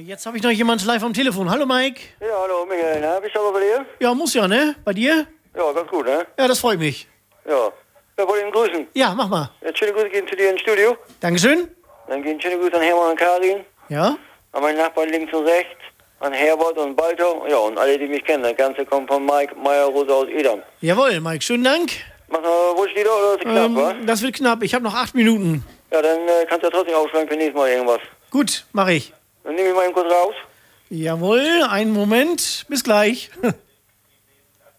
Jetzt habe ich noch jemand live am Telefon. Hallo Mike. Ja, hallo Michael, ne? Bist du aber bei dir? Ja, muss ja, ne? Bei dir? Ja, ganz gut, ne? Ja, das freut mich. Ja. Ja, wollte ihn grüßen. Ja, mach mal. Ja, schöne Grüße gehen zu dir ins Studio. Dankeschön. Dann gehen schöne Grüße an Hermann und Karin, Ja? an meine Nachbarn links und rechts, an Herbert und Balto, ja, und alle, die mich kennen. Das Ganze kommt von Mike Meyer-Rose aus Edam. Jawohl, Mike, schönen Dank. Mach noch Wunschlieder oder ist es knapp, wa? Das wird knapp. Ich habe noch 8 Minuten. Ja, dann kannst du ja trotzdem aufschreiben für nächstes Mal irgendwas. Gut, mache ich. Dann nehme ich mal eben kurz raus. Jawohl, einen Moment. Bis gleich.